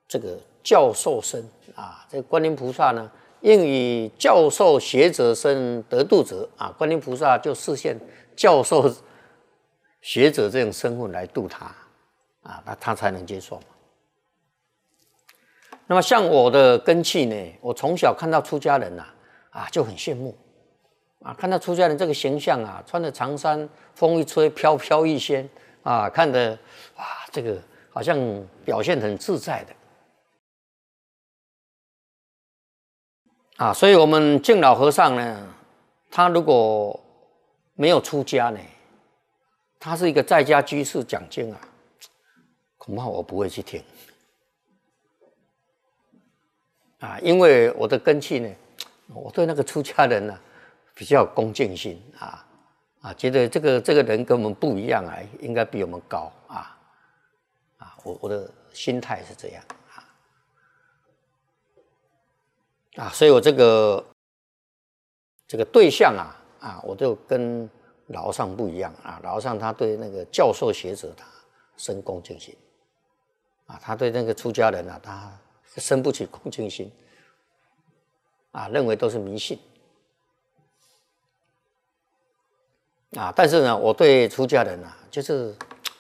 这个教授身啊，这个观音菩萨呢，应以教授学者身得度者啊，观音菩萨就示现教授学者这种身份来度他啊，那他才能接受嘛。那么像我的根器呢，我从小看到出家人呐，就很羡慕啊，看到出家人这个形象啊，穿着长衫，风一吹飘飘欲仙啊，看得这个好像表现很自在的啊，所以我们净老和尚呢，他如果没有出家呢，他是一个在家居士讲经啊，恐怕我不会去听啊，因为我的根器呢，我对那个出家人呢比较有恭敬心觉得这个人跟我们不一样啊，应该比我们高我的心态是这样所以我这个对象我就跟老和尚不一样老和尚他对那个教授学者他生恭敬心他对那个出家人他生不起恭敬心认为都是迷信但是呢，我对出家人就是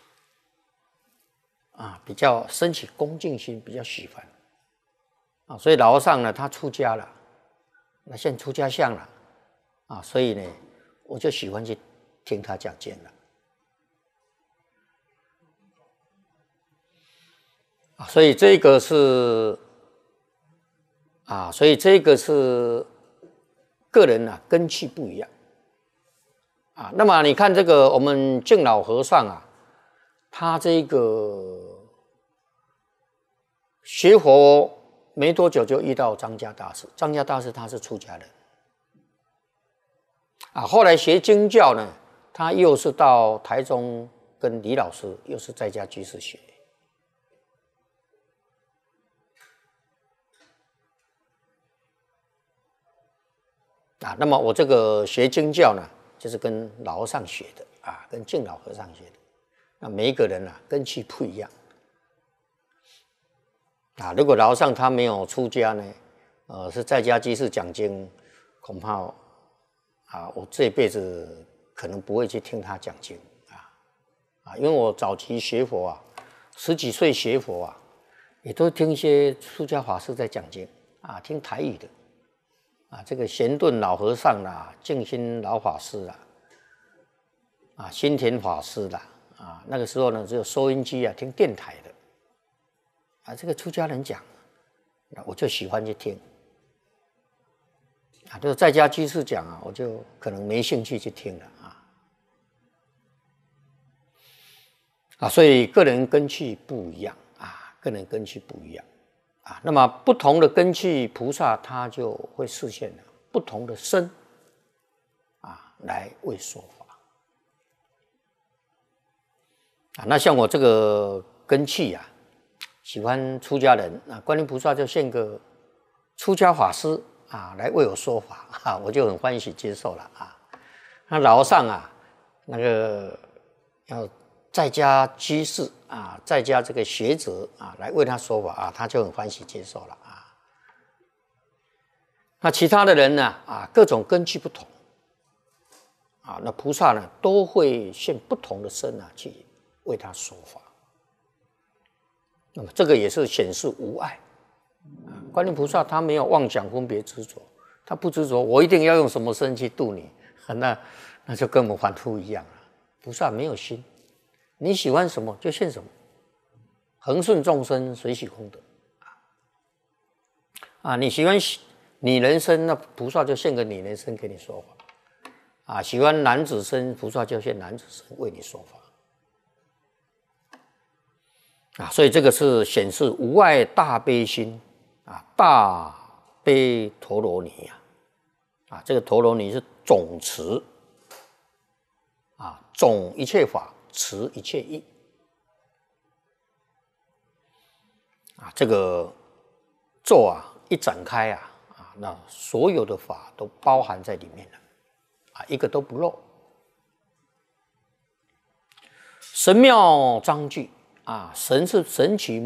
比较生起恭敬心，比较喜欢所以老和尚呢，他出家了，那现在出家相了所以呢，我就喜欢去听他讲经了所以这个是个人根器不一样那么你看这个我们净老和尚他这个学佛没多久就遇到张家大师，张家大师他是出家人后来学经教呢，他又是到台中跟李老师又是在家居士学那么我这个学经教呢，就是跟老和尚学的跟净老和尚学的。那每一个人根器不一样如果老和尚他没有出家呢，是在家居士讲经，恐怕我这辈子可能不会去听他讲经因为我早期学佛10几岁学佛也都听一些出家法师在讲经听台语的这个贤顿老和尚静心老法师新田法师那个时候呢只有收音机听电台的这个出家人讲我就喜欢去听就是在家居士讲我就可能没兴趣去听了所以个人根器不一样个人根器不一样那么不同的根器菩萨他就会示现不同的身来为说法那像我这个根器喜欢出家人观音菩萨就现个出家法师来为我说法我就很欢喜接受了那老和尚那个要在家居士在家这个学者来为他说法他就很欢喜接受了那其他的人呢各种根器不同那菩萨呢都会现不同的身去为他说法。那么这个也是显示无碍观音菩萨他没有妄想分别执着，他不执着我一定要用什么身去度你那就跟我们凡夫一样了。菩萨没有心，你喜欢什么就现什么，恒顺众生随喜功德你喜欢女人身，那菩萨就现个女人身给你说法喜欢男子身，菩萨就现男子身为你说法所以这个是显示无碍大悲心大悲陀罗尼这个陀罗尼是总持总一切法，持一切义这个咒一展开那所有的法都包含在里面了一个都不漏。神妙章句神是神奇